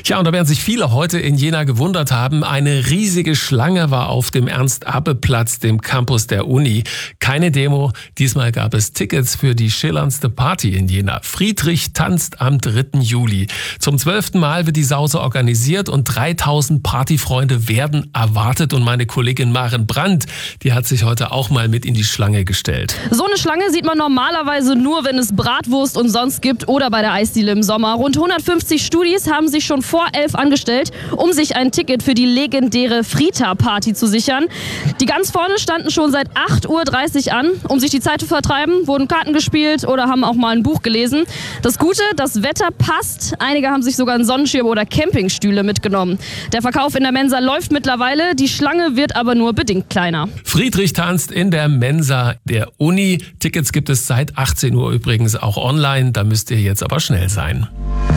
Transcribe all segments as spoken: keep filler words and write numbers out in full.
Ja, und da werden sich viele heute in Jena gewundert haben. Eine riesige Schlange war auf dem Ernst-Abbe-Platz, dem Campus der Uni. Keine Demo, diesmal gab es Tickets für die schillerndste Party in Jena. Friedrich tanzt am dritten Juli. Zum zwölften Mal wird die Sause organisiert und dreitausend Partyfreunde werden erwartet. Und meine Kollegin Maren Brandt, die hat sich heute auch mal mit in die Schlange gestellt. So eine Schlange sieht man normalerweise nur, wenn es Bratwurst und sonst gibt oder bei der Eisdiele im Sommer. Rund hundertfünfzig Studis haben sich schon vor elf angestellt, um sich ein Ticket für die legendäre Frita-Party zu sichern. Die ganz vorne standen schon seit acht Uhr dreißig an, um sich die Zeit zu vertreiben, wurden Karten gespielt oder haben auch mal ein Buch gelesen. Das Gute, das Wetter passt. Einige haben sich sogar einen Sonnenschirm oder Campingstühle mitgenommen. Der Verkauf in der Mensa läuft mittlerweile, die Schlange wird aber nur bedingt kleiner. Friedrich tanzt in der Mensa der Uni. Tickets gibt es seit achtzehn Uhr übrigens auch online, da müsst ihr jetzt aber schnell sein.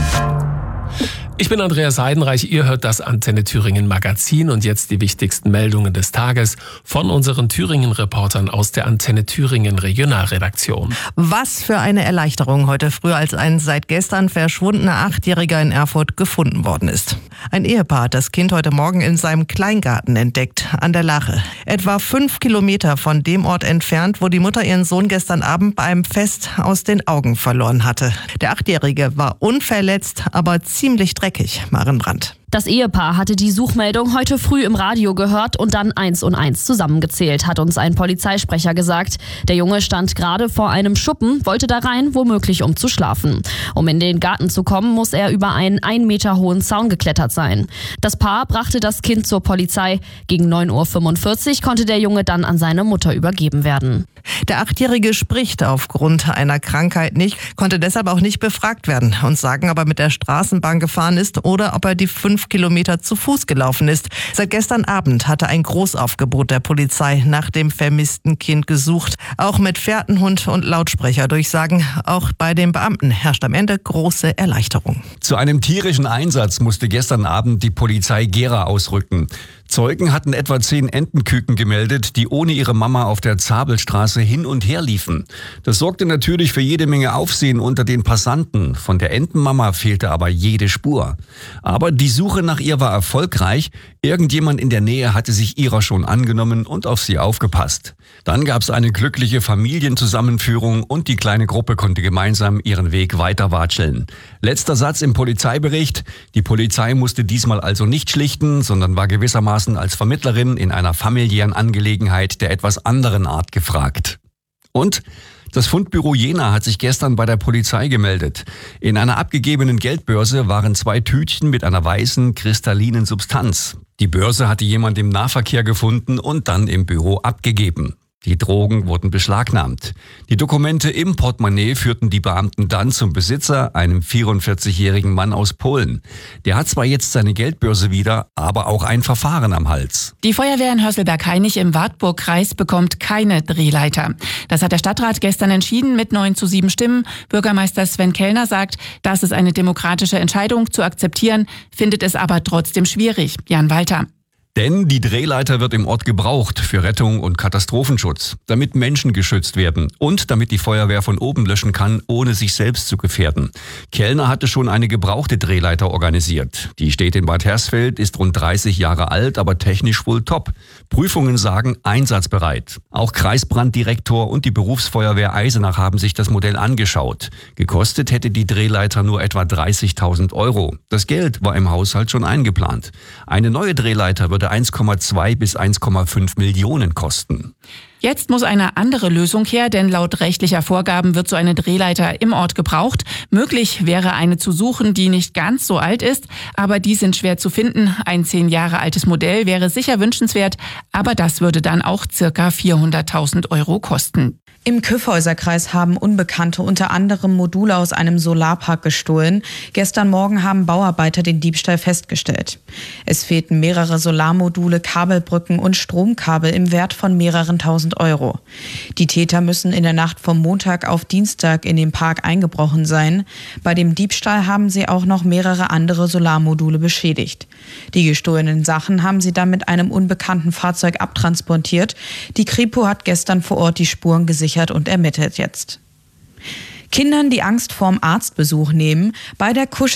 Ich bin Andreas Heidenreich, ihr hört das Antenne Thüringen Magazin und jetzt die wichtigsten Meldungen des Tages von unseren Thüringen-Reportern aus der Antenne Thüringen Regionalredaktion. Was für eine Erleichterung heute früh, als ein seit gestern verschwundener Achtjähriger in Erfurt gefunden worden ist. Ein Ehepaar hat das Kind heute Morgen in seinem Kleingarten entdeckt, an der Lache. Etwa fünf Kilometer von dem Ort entfernt, wo die Mutter ihren Sohn gestern Abend bei einem Fest aus den Augen verloren hatte. Der Achtjährige war unverletzt, aber ziemlich dreckig. Maren Brandt. Das Ehepaar hatte die Suchmeldung heute früh im Radio gehört und dann eins und eins zusammengezählt, hat uns ein Polizeisprecher gesagt. Der Junge stand gerade vor einem Schuppen, wollte da rein, womöglich um zu schlafen. Um in den Garten zu kommen, muss er über einen ein Meter hohen Zaun geklettert sein. Das Paar brachte das Kind zur Polizei. Gegen neun Uhr fünfundvierzig konnte der Junge dann an seine Mutter übergeben werden. Der Achtjährige spricht aufgrund einer Krankheit nicht, konnte deshalb auch nicht befragt werden und sagen, ob er mit der Straßenbahn gefahren ist oder ob er die fünf Kilometer zu Fuß gelaufen ist. Seit gestern Abend hatte ein Großaufgebot der Polizei nach dem vermissten Kind gesucht. Auch mit Fährtenhund und Lautsprecherdurchsagen. Auch bei den Beamten herrscht am Ende große Erleichterung. Zu einem tierischen Einsatz musste gestern Abend die Polizei Gera ausrücken. Zeugen hatten etwa zehn Entenküken gemeldet, die ohne ihre Mama auf der Zabelstraße hin und her liefen. Das sorgte natürlich für jede Menge Aufsehen unter den Passanten. Von der Entenmama fehlte aber jede Spur. Aber die Suche nach ihr war erfolgreich. Irgendjemand in der Nähe hatte sich ihrer schon angenommen und auf sie aufgepasst. Dann gab es eine glückliche Familienzusammenführung und die kleine Gruppe konnte gemeinsam ihren Weg weiter watscheln. Letzter Satz im Polizeibericht. Die Polizei musste diesmal also nicht schlichten, sondern war gewissermaßen als Vermittlerin in einer familiären Angelegenheit der etwas anderen Art gefragt. Und das Fundbüro Jena hat sich gestern bei der Polizei gemeldet. In einer abgegebenen Geldbörse waren zwei Tütchen mit einer weißen, kristallinen Substanz. Die Börse hatte jemand im Nahverkehr gefunden und dann im Büro abgegeben. Die Drogen wurden beschlagnahmt. Die Dokumente im Portemonnaie führten die Beamten dann zum Besitzer, einem vierundvierzigjährigen Mann aus Polen. Der hat zwar jetzt seine Geldbörse wieder, aber auch ein Verfahren am Hals. Die Feuerwehr in Hörselberg-Hainich im Wartburgkreis bekommt keine Drehleiter. Das hat der Stadtrat gestern entschieden mit neun zu sieben Stimmen. Bürgermeister Sven Kellner sagt, das ist eine demokratische Entscheidung zu akzeptieren, findet es aber trotzdem schwierig. Jan Walter. Denn die Drehleiter wird im Ort gebraucht für Rettung und Katastrophenschutz, damit Menschen geschützt werden und damit die Feuerwehr von oben löschen kann, ohne sich selbst zu gefährden. Kellner hatte schon eine gebrauchte Drehleiter organisiert. Die steht in Bad Hersfeld, ist rund dreißig Jahre alt, aber technisch wohl top. Prüfungen sagen einsatzbereit. Auch Kreisbranddirektor und die Berufsfeuerwehr Eisenach haben sich das Modell angeschaut. Gekostet hätte die Drehleiter nur etwa dreißigtausend Euro. Das Geld war im Haushalt schon eingeplant. Eine neue Drehleiter würde eins Komma zwei bis eins Komma fünf Millionen kosten. Jetzt muss eine andere Lösung her, denn laut rechtlicher Vorgaben wird so eine Drehleiter im Ort gebraucht. Möglich wäre eine zu suchen, die nicht ganz so alt ist, aber die sind schwer zu finden. Ein zehn Jahre altes Modell wäre sicher wünschenswert, aber das würde dann auch circa vierhunderttausend Euro kosten. Im Kyffhäuserkreis haben Unbekannte unter anderem Module aus einem Solarpark gestohlen. Gestern Morgen haben Bauarbeiter den Diebstahl festgestellt. Es fehlten mehrere Solarmodule, Kabelbrücken und Stromkabel im Wert von mehreren tausend Euro. Die Täter müssen in der Nacht vom Montag auf Dienstag in den Park eingebrochen sein. Bei dem Diebstahl haben sie auch noch mehrere andere Solarmodule beschädigt. Die gestohlenen Sachen haben sie dann mit einem unbekannten Fahrzeug abtransportiert. Die Kripo hat gestern vor Ort die Spuren gesichert und ermittelt jetzt. Kindern die Angst vorm Arztbesuch nehmen. Bei der Kuschel